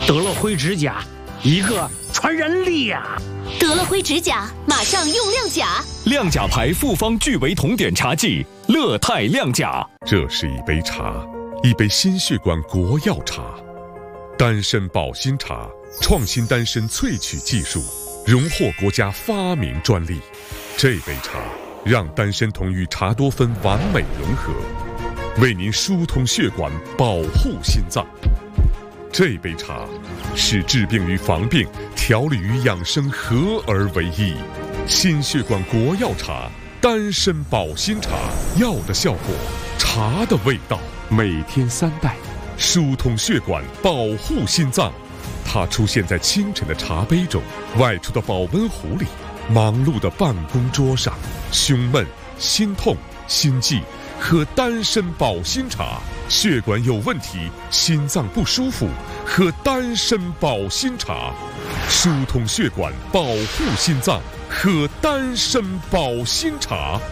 得了灰指甲，一个传人力呀！ 得了灰指甲，马上用亮甲。 亮甲牌复方聚维酮碘茶剂，乐泰亮甲。 这是一杯茶，一杯心血管国药茶，丹参保心茶，创新丹参萃取技术，荣获国家发明专利。这杯茶让丹参酮与茶多酚完美融合，为您疏通血管，保护心脏。这杯茶使治病与防病、调理与养生合而为一。心血管国药茶，丹参保心茶，药的效果，茶的味道。每天3袋，疏通血管，保护心脏。它出现在清晨的茶杯中，外出的保温壶里，忙碌的办公桌上。胸闷、心痛、心悸，喝丹参保心茶。血管有问题，心脏不舒服，喝丹参保心茶。疏通血管，保护心脏，喝丹参保心茶。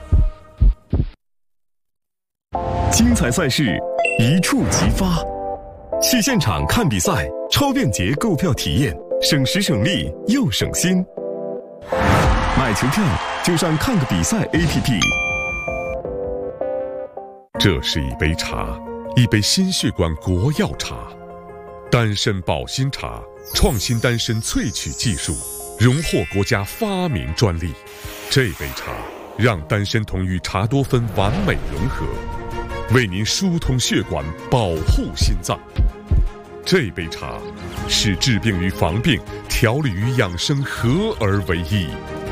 精彩赛事一触即发，去现场看比赛，超便捷购票体验，省时省力又省心。买球票就上看个比赛 APP。 这是一杯茶，一杯心血管国药茶，丹参保心茶，创新丹参萃取技术，荣获国家发明专利。这杯茶让丹参酮与茶多酚完美融合，为您疏通血管，保护心脏。这杯茶使治病与防病、调理与养生合而为一。